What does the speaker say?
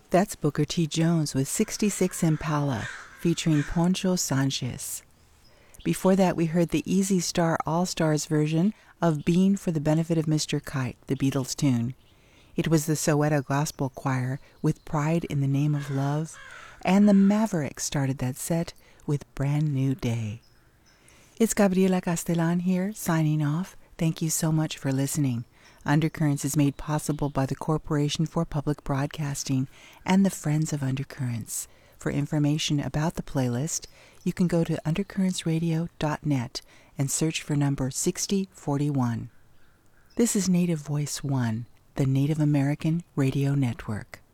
That's Booker T. Jones with 66 Impala, featuring Poncho Sanchez. Before that, we heard the Easy Star All-Stars version of Bean for the Benefit of Mr. Kite, the Beatles tune. It was the Soweto Gospel Choir with Pride in the Name of Love, and the Mavericks started that set with Brand New Day. It's Gabriela Castellan here, signing off. Thank you so much for listening. Undercurrents is made possible by the Corporation for Public Broadcasting and the Friends of Undercurrents. For information about the playlist, you can go to undercurrentsradio.net and search for number 6041. This is Native Voice One, the Native American Radio Network.